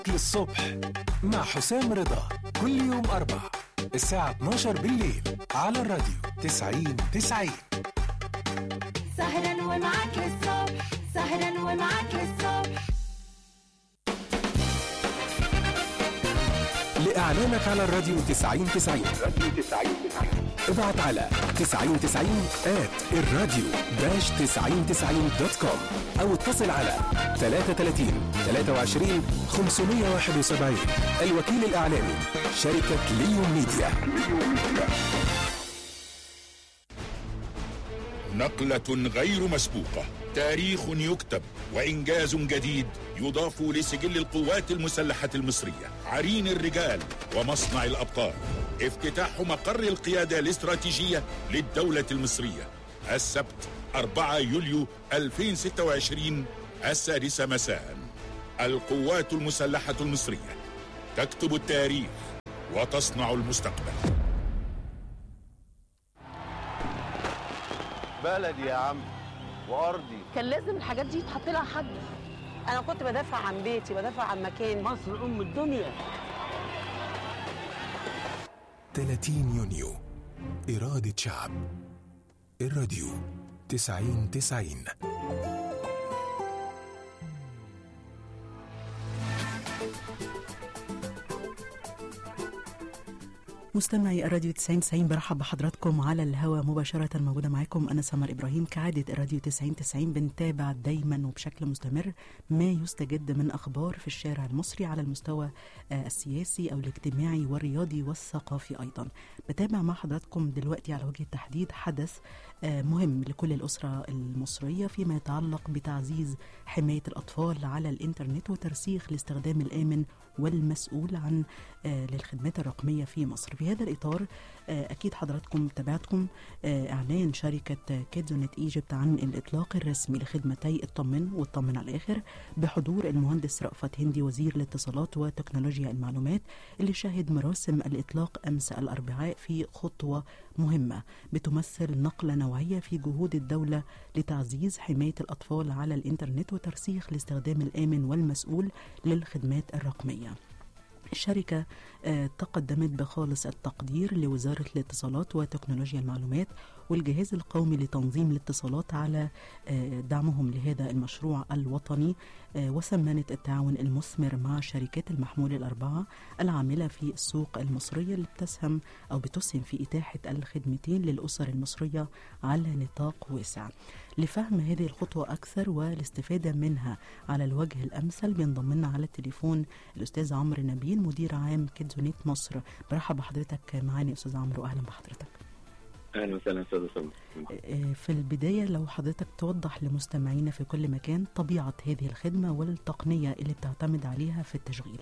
للصبح مع حسام رضا كل يوم أربع الساعة 12 بالليل على الراديو 90-90. سهرا ومعاك للصبح، سهرا ومعاك للصبح. لإعلانك على الراديو 90-90 ابعت على 9090@الراديو-9090.com أو اتصل على 33 23 571. الوكيل الإعلامي شركة ليون ميديا. نقلة غير مسبوقة، تاريخ يكتب وإنجاز جديد يضاف لسجل القوات المسلحة المصرية. عرين الرجال ومصنع الأبطال، افتتاح مقر القيادة الاستراتيجية للدولة المصرية السبت 4 يوليو 2026 السادسة مساء. القوات المسلحة المصرية تكتب التاريخ وتصنع المستقبل. بلدي يا عم وأرضي، كان لازم الحاجات دي يتحط لها حد. انا كنت بدافع عن بيتي، بدافع عن مكاني. مصر ام الدنيا. 30 يونيو إرادة شعب. الراديو 90-90. مستمعي الراديو 90-90 برحب بحضراتكم على الهواء مباشرة. موجودة معاكم أنا سمر إبراهيم. كعادة الراديو 90-90 بنتابع دايما وبشكل مستمر ما يستجد من أخبار في الشارع المصري على المستوى السياسي أو الاجتماعي والرياضي والثقافي أيضا. بتابع مع حضراتكم دلوقتي على وجه التحديد حدث مهم لكل الأسرة المصرية فيما يتعلق بتعزيز حماية الأطفال على الإنترنت وترسيخ الاستخدام الآمن والمسؤول عن للخدمات الرقمية في مصر. في هذا الإطار أكيد حضراتكم تابعتكم إعلان شركة كيدزونت إيجيبت عن الإطلاق الرسمي لخدمتي اطمن واطمن على الآخر بحضور المهندس رأفت هندي وزير الاتصالات وتكنولوجيا المعلومات، اللي شهد مراسم الإطلاق أمس الأربعاء في خطوة مهمة بتمثل نقلة نوعية في جهود الدولة لتعزيز حماية الأطفال على الإنترنت وترسيخ الاستخدام الآمن والمسؤول للخدمات الرقمية. الشركة تقدمت بخالص التقدير لوزارة الاتصالات وتكنولوجيا المعلومات والجهاز القومي لتنظيم الاتصالات على دعمهم لهذا المشروع الوطني، وسمنت التعاون المثمر مع شركات المحمول الأربعة العاملة في السوق المصرية اللي بتسهم أو بتسهم في إتاحة الخدمتين للأسر المصرية على نطاق واسع. لفهم هذه الخطوة أكثر والاستفادة منها على الوجه الأمثل بينضم لنا على التليفون الأستاذ عمرو نبيل مدير عام كيدزونت مصر. برحب بحضرتك معاني أستاذ عمرو، أهلا بحضرتك. اهلا وسهلا استاذ سمر. في البدايه لو حضرتك توضح لمستمعينا في كل مكان طبيعه هذه الخدمه والتقنيه اللي بتعتمد عليها في التشغيل.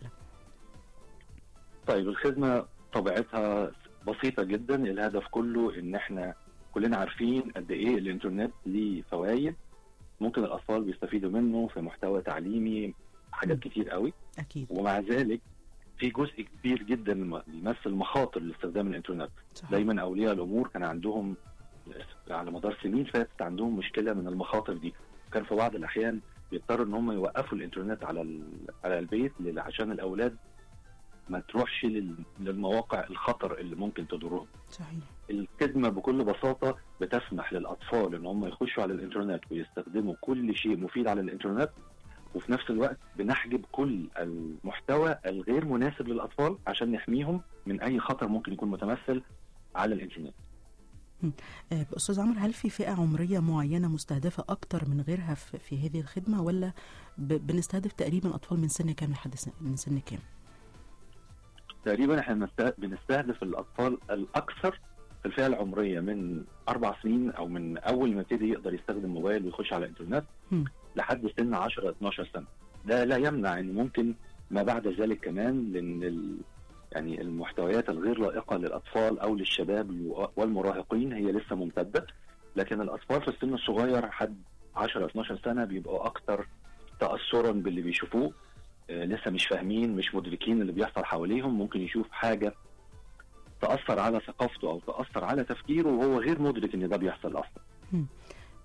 طيب الخدمه طبيعتها بسيطه جدا، الهدف كله ان احنا كلنا عارفين قد ايه الانترنت ليه فوائد، ممكن الاطفال بيستفيدوا منه في محتوى تعليمي حاجات كتير قوي اكيد، ومع ذلك في جزء كبير جدا بيمثل مخاطر لاستخدام الانترنت. صحيح. دايما اولياء الامور كان عندهم على مدار سنين فاتت عندهم مشكله من المخاطر دي، كان في بعض الاحيان بيضطروا ان هم يوقفوا الانترنت على البيت عشان الاولاد ما تروحش للمواقع الخطر اللي ممكن تضرهم. صحيح. الخدمه بكل بساطه بتسمح للاطفال ان هم يخشوا على الانترنت ويستخدموا كل شيء مفيد على الانترنت، وفي نفس الوقت بنحجب كل المحتوى الغير مناسب للأطفال عشان نحميهم من أي خطر ممكن يكون متمثل على الإنترنت. أستاذ عمرو، هل في فئة عمرية معينة مستهدفة أكتر من غيرها في هذه الخدمة، ولا بنستهدف تقريبا أطفال من سن كام لحد من سن كام؟ تقريبا احنا بنستهدف الأطفال الأكثر في الفئة العمرية من 4 سنين أو من أول ما يبتدي يقدر يستخدم موبايل ويخش على الإنترنت لحد سن 10-12 سنة. ده لا يمنع ان ممكن ما بعد ذلك كمان، لان يعني المحتويات الغير لائقة للأطفال أو للشباب والمراهقين هي لسه ممتدة، لكن الأطفال في السن الصغير حد 10-12 سنة بيبقوا أكتر تأثرا باللي بيشوفوه، لسه مش فاهمين مش مدركين اللي بيحصل حواليهم، ممكن يشوف حاجة تأثر على ثقافته أو تأثر على تفكيره وهو غير مدرك ان ده بيحصل أصلا.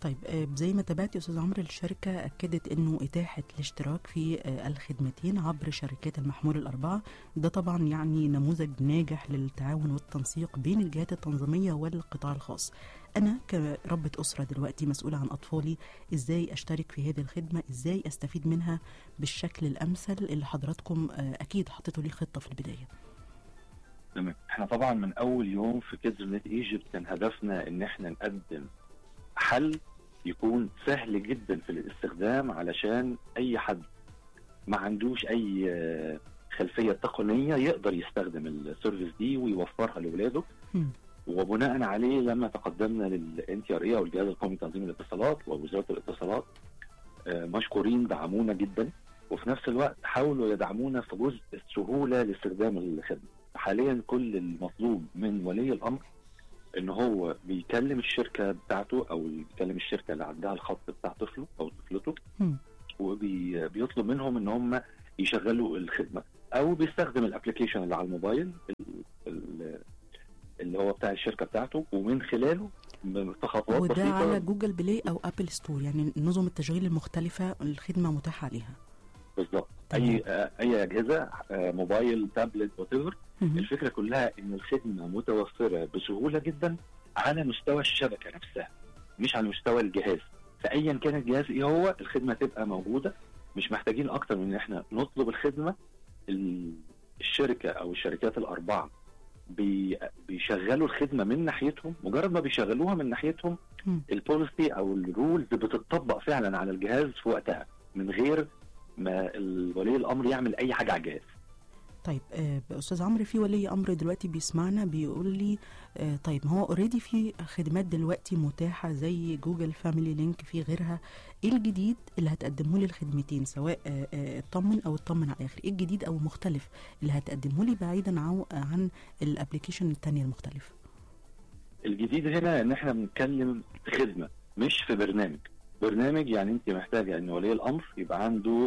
طيب زي ما تابعت يا استاذ عمرو، الشركه اكدت انه اتاحه الاشتراك في الخدمتين عبر شركات المحمول الاربعه. ده طبعا يعني نموذج ناجح للتعاون والتنسيق بين الجهات التنظيميه والقطاع الخاص. انا كربة اسره دلوقتي مسؤوله عن اطفالي، ازاي اشترك في هذه الخدمه؟ ازاي استفيد منها بالشكل الامثل اللي حضراتكم اكيد حطيتوا ليه خطه في البدايه؟ تمام. احنا طبعا من اول يوم في كيدز نت ايجيبت كان هدفنا ان احنا نقدم حل يكون سهل جدا في الاستخدام، علشان اي حد ما عندوش اي خلفيه تقنيه يقدر يستخدم السيرفيس دي ويوفرها لاولاده. وبناء عليه لما تقدمنا للNTRA او الجهاز القومي لتنظيم الاتصالات ووزاره الاتصالات، مشكورين دعمونا جدا، وفي نفس الوقت حاولوا يدعمونا في جزء السهوله لاستخدام الخدمه. حاليا كل المطلوب من ولي الامر ان هو بيكلم الشركه بتاعته او بيكلم الشركه اللي عندها الخط بتاع طفله او طفلته، وبيطلب منهم ان هم يشغلوا الخدمه، او بيستخدم الابلكيشن اللي على الموبايل اللي هو بتاع الشركه بتاعته، ومن خلاله بخطوات وده بسيطه. على جوجل بلاي او ابل ستور، يعني نظم التشغيل المختلفه الخدمه متاحه عليها. بالظبط. اي اجهزه، موبايل، تابلت، وات. الفكره كلها ان الخدمه متوفره بسهوله جدا على مستوى الشبكه نفسها، مش على مستوى الجهاز. فايا كان الجهاز ايه هو، الخدمه تبقى موجوده. مش محتاجين اكتر من ان احنا نطلب الخدمه. الشركه او الشركات الاربعه بيشغلوا الخدمه من ناحيتهم. مجرد ما بيشغلوها من ناحيتهم، البوليسي او الرولز بتطبق فعلا على الجهاز في وقتها، من غير ما ولي الامر يعمل اي حاجه على الجهاز. طيب استاذ عمرو، في ولي امر دلوقتي بيسمعنا بيقول لي طيب ما هو اوريدي في خدمات دلوقتي متاحه زي جوجل فاميلي لينك، في غيرها. ايه الجديد اللي هتقدمه لي الخدمتين، سواء اطمن او اطمن على الاخر؟ ايه الجديد او المختلف اللي هتقدمه لي بعيدا عن الابلكيشن الثانيه المختلفه؟ الجديد هنا ان احنا بنتكلم في خدمه مش في برنامج. يعني انت محتاجه ان ولي الامر يبقى عنده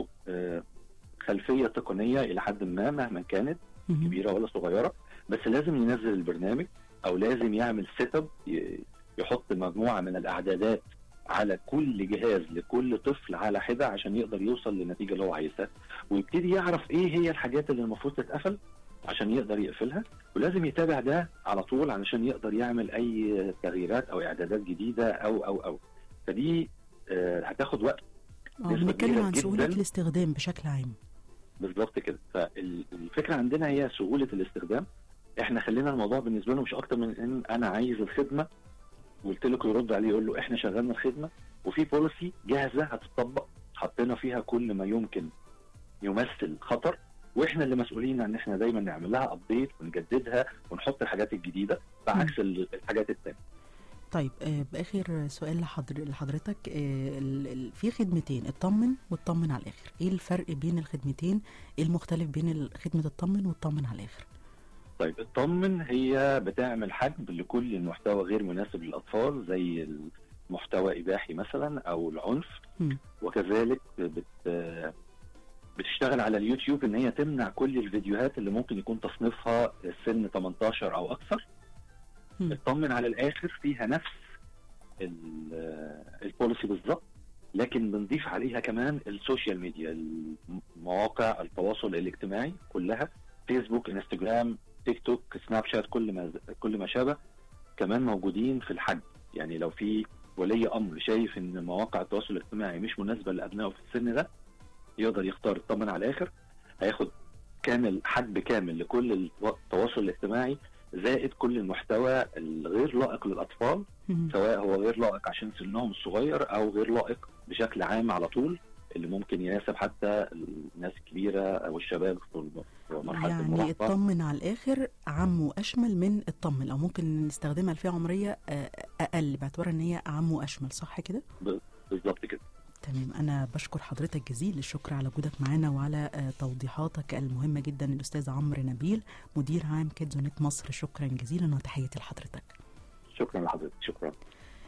خلفيه تقنيه الى حد ما، مهما كانت كبيره ولا صغيره، بس لازم ينزل البرنامج او لازم يعمل سيت اب، يحط مجموعه من الاعدادات على كل جهاز لكل طفل على حده عشان يقدر يوصل للنتيجه اللي هو عايزها، ويبتدي يعرف ايه هي الحاجات اللي المفروض تتقفل عشان يقدر يقفلها، ولازم يتابع ده على طول علشان يقدر يعمل اي تغييرات او اعدادات جديده او فدي هتاخد وقت. بنتكلم عن سهوله الاستخدام بشكل عام. بالظبط كده. فالفكره عندنا هي سهوله الاستخدام. احنا خلينا الموضوع بالنسبه له مش اكتر من ان انا عايز الخدمه، وقلت له يرد عليه يقول له احنا شغلنا الخدمه وفي بوليسي جاهزه هتطبق، حطينا فيها كل ما يمكن يمثل خطر، واحنا اللي مسؤولين ان احنا دايما نعمل لها ابديت ونجددها ونحط الحاجات الجديده بعكس الحاجات الثانيه. طيب باخر سؤال لحضرتك، في خدمتين، اطمن واطمن على الاخر. ايه الفرق بين الخدمتين؟ ايه المختلف بين خدمه اطمن واطمن على الاخر؟ طيب اطمن هي بتعمل حجب لكل المحتوى غير مناسب للاطفال، زي المحتوى اباحي مثلا او العنف، وكذلك بتشتغل على اليوتيوب ان هي تمنع كل الفيديوهات اللي ممكن يكون تصنيفها سن 18 او اكثر. اطمن على الاخر فيها نفس البوليسي بالظبط، لكن بنضيف عليها كمان السوشيال ميديا، مواقع التواصل الاجتماعي كلها، فيسبوك، انستجرام، تيك توك، سناب شات، كل ما شابه، كمان موجودين في الحجب. يعني لو في ولي امر شايف ان مواقع التواصل الاجتماعي مش مناسبه لابنائه في السن ده، يقدر يختار اطمن على الاخر، هياخد حجب كامل لكل التواصل الاجتماعي، زائد كل المحتوى الغير لائق للاطفال، سواء هو غير لائق عشان سنهم الصغير او غير لائق بشكل عام على طول، اللي ممكن يناسب حتى الناس الكبيره او الشباب في مرحله المراهقه. يعني اطمن على الاخر عام واشمل من اطمن، او ممكن نستخدمها الفئه عمريه اقل باعتبار ان هي عام واشمل، صح كده؟ بالظبط كده. تمام. أنا بشكر حضرتك جزيل الشكر على وجودك معنا وعلى توضيحاتك المهمة جدا. الأستاذ عمرو نبيل، مدير عام كيدز نت مصر، شكرا جزيلا وتحياتي لحضرتك. شكرا لحضرتك. شكرا.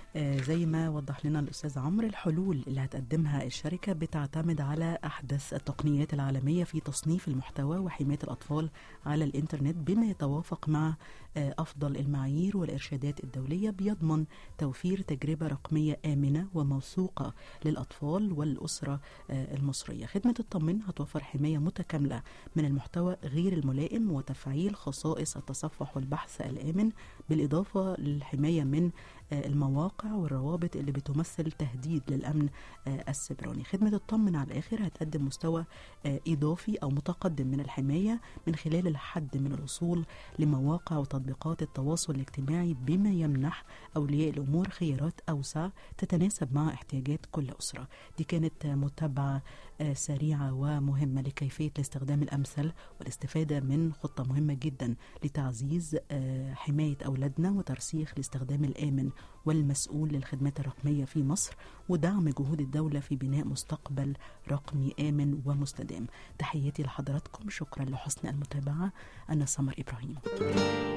زي ما وضح لنا الأستاذ عمرو، الحلول اللي هتقدمها الشركة بتعتمد على أحدث التقنيات العالمية في تصنيف المحتوى وحماية الأطفال على الإنترنت بما يتوافق مع أفضل المعايير والإرشادات الدولية، بيضمن توفير تجربة رقمية آمنة وموثوقة للأطفال والأسرة المصرية. خدمة اطمن هتوفر حماية متكاملة من المحتوى غير الملائم وتفعيل خصائص التصفح والبحث الآمن، بالإضافة للحماية من المواقع والروابط اللي بتمثل تهديد للأمن السيبراني. خدمة اطمن على الآخر هتقدم مستوى إضافي أو متقدم من الحماية من خلال الحد من الوصول لمواقع وتطبيقات التواصل الاجتماعي، بما يمنح أولياء الأمور خيارات أوسع تتناسب مع احتياجات كل أسرة. دي كانت متابعة سريعة ومهمة لكيفية الاستخدام الأمثل والاستفادة من خطة مهمة جدا لتعزيز حماية أولادنا وترسيخ الاستخدام الآمن والمسؤول للخدمات الرقمية في مصر، ودعم جهود الدولة في بناء مستقبل رقمي آمن ومستدام. تحياتي لحضراتكم، شكرا لحسن المتابعة. أنا سمر إبراهيم.